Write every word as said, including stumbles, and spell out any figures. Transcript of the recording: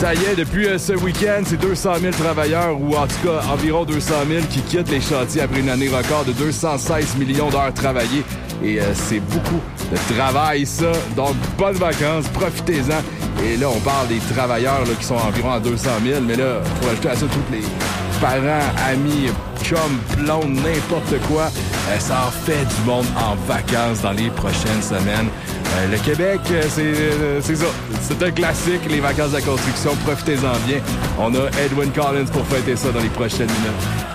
Ça y est, depuis euh, ce week-end, c'est deux cent mille travailleurs, ou en tout cas environ deux cent mille, qui quittent les chantiers après une année record de deux cent seize millions d'heures travaillées. Et euh, c'est beaucoup de travail, ça. Donc, bonnes vacances, profitez-en. Et là, on parle des travailleurs là, qui sont environ à deux cent mille, mais là, il faut ajouter à ça tous les parents, amis, chums, blondes, n'importe quoi. Euh, ça en fait du monde en vacances dans les prochaines semaines. Euh, le Québec, euh, c'est, euh, c'est ça. C'est un classique, les vacances de la construction. Profitez-en bien. On a Edwyn Collins pour fêter ça dans les prochaines minutes.